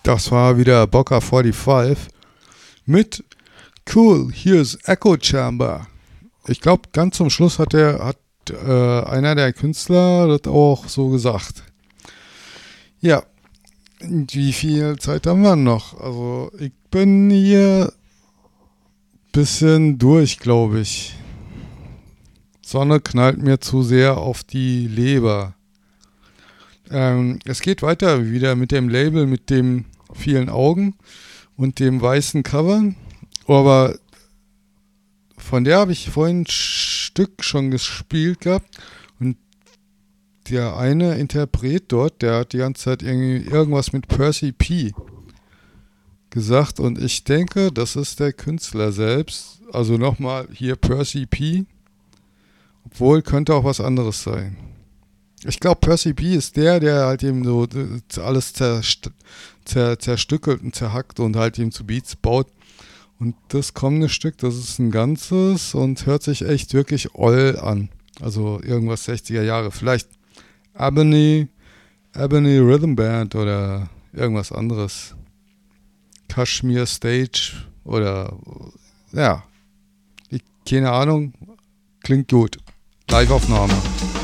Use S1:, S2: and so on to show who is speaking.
S1: Das war wieder Boca 45 mit Cool, here's Echo Chamber. Ich glaube, ganz zum Schluss hat einer der Künstler das auch so gesagt. Ja, wie viel Zeit haben wir noch? Also ich bin hier ein bisschen durch, glaube ich. Sonne knallt mir zu sehr auf die Leber. Es geht weiter wieder mit dem Label, mit den vielen Augen und dem weißen Cover. Aber von der habe ich vorhin ein Stück schon gespielt gehabt. Und der eine Interpret dort, der hat die ganze Zeit irgendwas mit Percy P. gesagt. Und ich denke, das ist der Künstler selbst. Also nochmal hier Percy P. Obwohl, könnte auch was anderes sein. Ich glaube, Percy P ist der halt eben so alles zerstückelt und zerhackt und halt eben zu Beats baut. Und das kommende Stück, das ist ein Ganzes und hört sich echt wirklich oll an. Also irgendwas 60er Jahre. Vielleicht Ebony Rhythm Band oder irgendwas anderes. Kashmir Stage oder ja, keine Ahnung. Klingt gut. Live-Aufnahme.